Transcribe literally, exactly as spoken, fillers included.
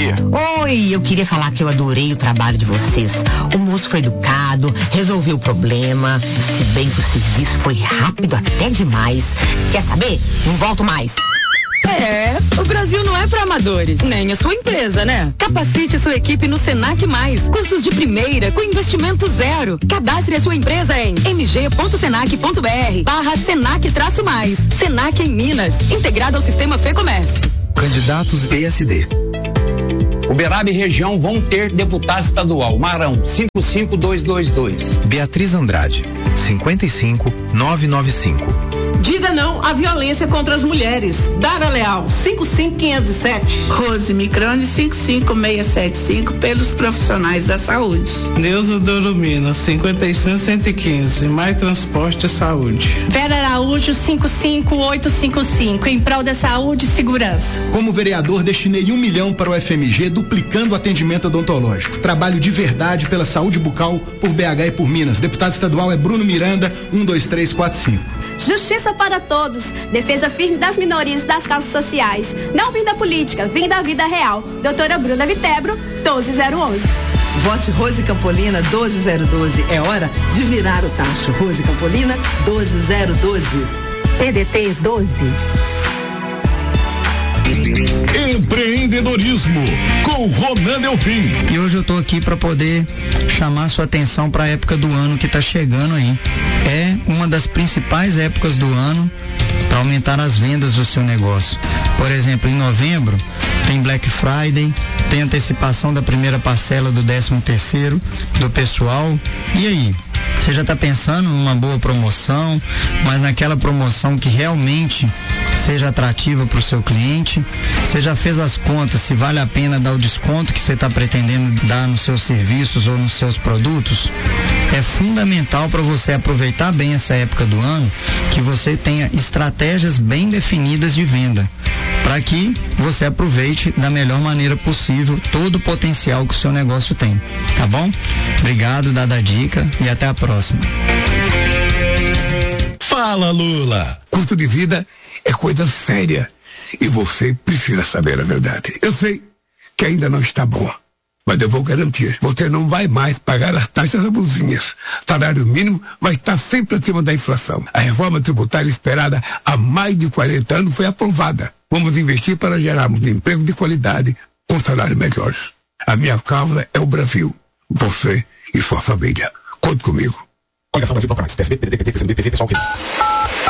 dia. Oi, eu queria falar que eu adorei o trabalho de vocês. O moço foi educado, resolveu o problema, se bem que o serviço foi rápido até demais. Quer saber? Não volto mais. É, o Brasil não é para amadores, nem a sua empresa, né? Capacite sua equipe no Senac Mais. Cursos de primeira, com investimento zero. Cadastre a sua empresa em m g ponto senac ponto b r barra Senac traço mais. Senac em Minas, integrado ao sistema FEComércio. Candidatos P S D. Uberaba e região vão ter deputado estadual. Marão, cinco cinco dois dois dois. Beatriz Andrade, cinquenta e cinco novecentos e noventa e cinco. Diga não à violência contra as mulheres. Dara Leal, cinco cinco quinhentos e sete. Rose Microne, cinco cinco seis sete cinco, pelos profissionais da saúde. Neuza Doromina, cinquenta e cinco cento e quinze, mais transporte e saúde. Vera Araújo, cinco cinco oito cinco cinco, em prol da saúde e segurança. Como vereador, destinei um milhão para o F M G, duplicando o atendimento odontológico. Trabalho de verdade pela saúde bucal, por B H e por Minas. Deputado estadual é Bruno Miranda, um dois três quatro cinco. Justiça para todos, defesa firme das minorias e das causas sociais. Não vim da política, vim da vida real. Doutora Bruna Vitebro, doze zero onze. Vote Rose Campolina, doze zero doze. É hora de virar o tacho. Rose Campolina, doze zero doze. P D T doze. Empreendedorismo com Ronan Delfim. E hoje eu tô aqui para poder chamar sua atenção para a época do ano que tá chegando aí. É uma das principais épocas do ano para aumentar as vendas do seu negócio. Por exemplo, em novembro tem Black Friday, tem antecipação da primeira parcela do décimo terceiro do pessoal. E aí? Você já está pensando numa boa promoção, mas naquela promoção que realmente seja atrativa para o seu cliente? Você já fez as contas se vale a pena dar o desconto que você está pretendendo dar nos seus serviços ou nos seus produtos? É fundamental para você aproveitar bem essa época do ano que você tenha estratégias bem definidas de venda, para que você aproveite da melhor maneira possível todo o potencial que o seu negócio tem, tá bom? Obrigado, dada a dica, e até a próxima. Fala, Lula! Custo de vida é coisa séria e você precisa saber a verdade. Eu sei que ainda não está boa, mas eu vou garantir, você não vai mais pagar as taxas abusinhas. Salário mínimo vai estar sempre acima da inflação. A reforma tributária esperada há mais de quarenta anos foi aprovada. Vamos investir para gerarmos emprego de qualidade com salários melhores. A minha causa é o Brasil, você e sua família. Conte comigo. Coligação Brasil Pro Canais, P S B, P D T, P T, P C M B, P V, Pessoal.